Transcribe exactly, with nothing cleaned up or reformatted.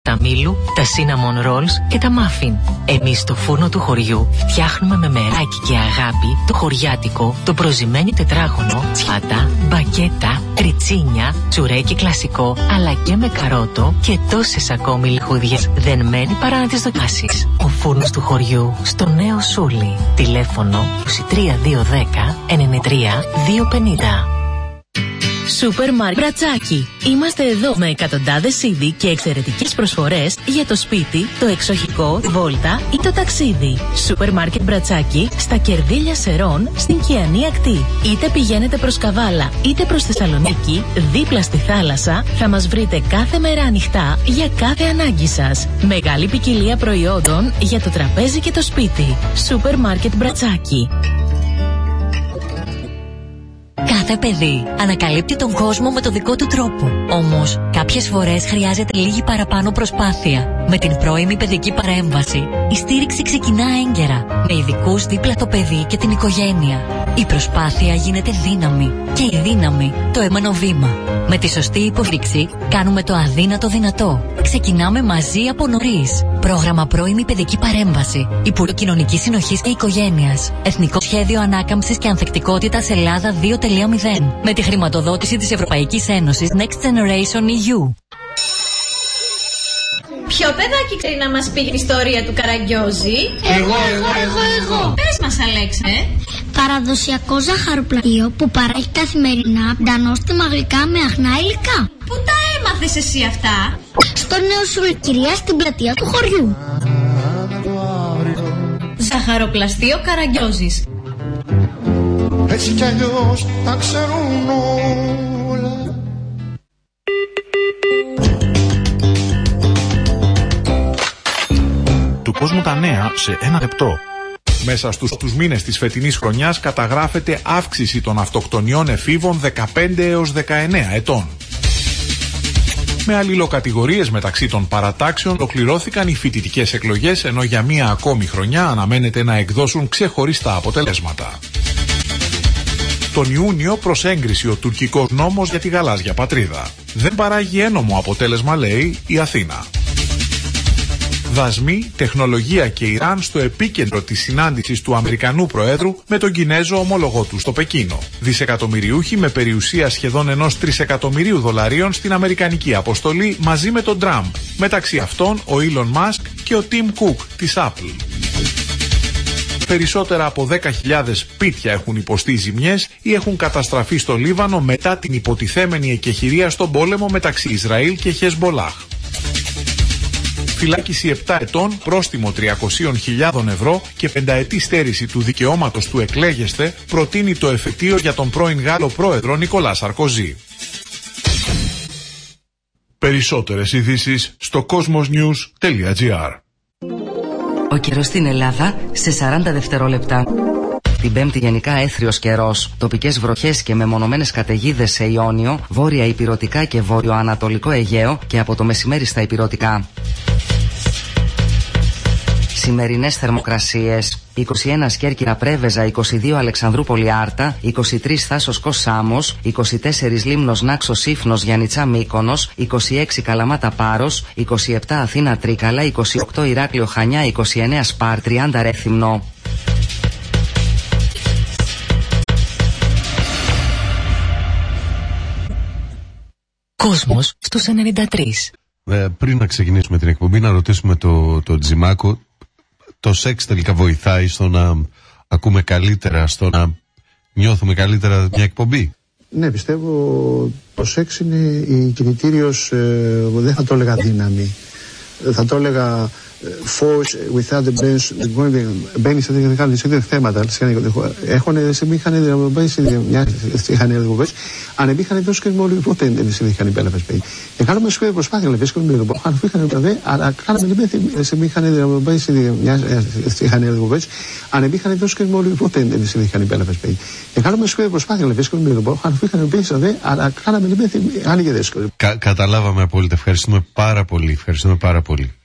τα μήλου, τα cinnamon rolls και τα muffin. Εμείς στο φούρνο του χωριού φτιάχνουμε με μεράκι και αγάπη το χωριάτικο, το προζυμένιο τετράγωνο, τσιάτα, μπακέτα, τριτσίνια, τσουρέκι κλασικό, αλλά και με καρότο και τόσες ακόμη λιχούδιες. Δεν μένει παρά να τις δοκάσεις. Ο φούρνος του χωριού στο Νέο Σούλι. Τηλέφωνο είκοσι τρία διακόσια δέκα ενενήντα τρία διακόσια πενήντα. Σούπερ Μάρκετ Μπρατσάκι. Είμαστε εδώ με εκατοντάδες είδη και εξαιρετικές προσφορές για το σπίτι, το εξοχικό, βόλτα ή το ταξίδι. Σούπερ Μάρκετ Μπρατσάκι στα Κερδίλια Σερών στην Κιανή Ακτή. Είτε πηγαίνετε προς Καβάλα είτε προς Θεσσαλονίκη, δίπλα στη θάλασσα, θα μας βρείτε κάθε μέρα ανοιχτά για κάθε ανάγκη σας. Μεγάλη ποικιλία προϊόντων για το τραπέζι και το σπίτι. Σούπερ Μάρκετ Μπρατσάκι. Κάθε παιδί ανακαλύπτει τον κόσμο με το δικό του τρόπο. Όμως, κάποιες φορές χρειάζεται λίγη παραπάνω προσπάθεια. Με την πρώιμη παιδική παρέμβαση, η στήριξη ξεκινά έγκαιρα, με ειδικούς δίπλα το παιδί και την οικογένεια. Η προσπάθεια γίνεται δύναμη και η δύναμη το επόμενο βήμα. Με τη σωστή υποστήριξη, κάνουμε το αδύνατο δυνατό. Ξεκινάμε μαζί από νωρίς. Πρόγραμμα πρώιμη παιδική παρέμβαση. Υπουργείο Κοινωνικής Συνοχής και Οικογένειας. Εθνικό Σχέδιο Ανάκαμψης και Ανθεκτικότητας Ελλάδα δύο κόμμα μηδέν. Με τη χρηματοδότηση της Ευρωπαϊκής Ένωσης Next Generation ι γιου. Ποιο παιδάκι ξέρει να μας πει την ιστορία του Καραγκιόζη? Εγώ, εγώ, εγώ, εγώ. Πες μας, Αλέξε. Παραδοσιακό ζαχαροπλαστείο που παράγει καθημερινά πντανόστιμα γλυκά με αχνά υλικά. Πού τα έμαθες εσύ αυτά? Στο Νέο Σούλι, κυρία, στην πλατεία του χωριού. Ζαχαροπλαστείο Καραγκιόζης. Έτσι κι αλλιώς τα ξέρουν όλα. Του κόσμου τα νέα σε ένα λεπτό. Μέσα στους τους μήνες της φετινής χρονιάς καταγράφεται αύξηση των αυτοκτονιών εφήβων δεκαπέντε έως δεκαεννέα ετών. Με αλληλοκατηγορίες μεταξύ των παρατάξεων ολοκληρώθηκαν οι φοιτητικές εκλογές, ενώ για μία ακόμη χρονιά αναμένεται να εκδώσουν ξεχωριστά αποτελέσματα. Τον Ιούνιο προς έγκριση ο τουρκικός νόμος για τη γαλάζια πατρίδα. Δεν παράγει ένομο αποτέλεσμα, λέει η Αθήνα. Δασμοί, τεχνολογία και Ιράν στο επίκεντρο της συνάντησης του Αμερικανού Προέδρου με τον Κινέζο ομόλογό του στο Πεκίνο. Δισεκατομμυριούχοι με περιουσία σχεδόν ενός τρισεκατομμυρίου δολαρίων στην αμερικανική αποστολή μαζί με τον Τραμπ. Μεταξύ αυτών ο Elon Musk και ο Tim Cook της Apple. Περισσότερα από δέκα χιλιάδες σπίτια έχουν υποστεί ζημιές ή έχουν καταστραφεί στο Λίβανο μετά την υποτιθέμενη εκεχηρία στον πόλεμο μεταξύ Ισραήλ και Χεσμπολάχ. Φυλάκιση επτά ετών, πρόστιμο τριακόσιες χιλιάδες ευρώ και πενταετή στέρηση του δικαιώματος του εκλέγεστε προτείνει το εφετείο για τον πρώην Γάλλο πρόεδρο Νικολά Σαρκοζή. Περισσότερες ειδήσεις στο κόσμος-νιους τελεία τζι άρ. Ο καιρός στην Ελλάδα σε σαράντα δευτερόλεπτα. Την Πέμπτη γενικά έθριος καιρός, τοπικές βροχές και μεμονωμένες καταιγίδες σε Ιόνιο, βόρεια ηπειρωτικά και βόρειο-ανατολικό Αιγαίο και από το μεσημέρι στα ηπειρωτικά. Σημερινές θερμοκρασίες: είκοσι ένα Κέρκυρα Πρέβεζα, είκοσι δύο Αλεξανδρούπολη Άρτα, είκοσι τρία Θάσος Κος Σάμος, είκοσι τέσσερα Λίμνος Νάξος Σύφνος Γιαννιτσά Μύκονος, είκοσι έξι Καλαμάτα Πάρος, είκοσι επτά Αθήνα Τρίκαλα, είκοσι οκτώ Ηράκλειο Χανιά, είκοσι εννέα Σπάρ, τριάντα Ρέθυμνο. Κόσμος στους ενενήντα τρία. Ε, πριν να ξεκινήσουμε την εκπομπή, να ρωτήσουμε το, το Τζιμάκο, το σεξ τελικά βοηθάει στο να ακούμε καλύτερα, στο να νιώθουμε καλύτερα μια εκπομπή? Ναι, πιστεύω το σεξ είναι η κινητήριος, ε, δεν θα το έλεγα δύναμη, θα το έλεγα force without the bench. Μπαίνει σε τέτοια θέματα. Έχουν σε μήχανε διαμορφώσει μια είχαν εκπομπές. Αν επίχανε τόσο και μόνο ποτέ δεν σε είχαν υπέλαβες παιδί. Κάναμε σχεδόν προσπάθεια να βρίσκουμε με το αν είχαν παιδί, αλλά κάναμε λοιπόν σε μήχανε διαμορφώσει μια είχαν εκπομπές. Αν επίχανε τόσο και μόνο ποτέ δεν σε είχαν υπέλαβες παιδί. Κάναμε σχεδόν προσπάθεια να βρίσκουμε με το αν είχαν παιδί, αλλά κάναμε λοιπόν άνοιγε δύσκολο. Καταλάβαμε απόλυτα. Ευχαριστούμε πάρα πολύ. Ευχαριστούμε πάρα πολύ.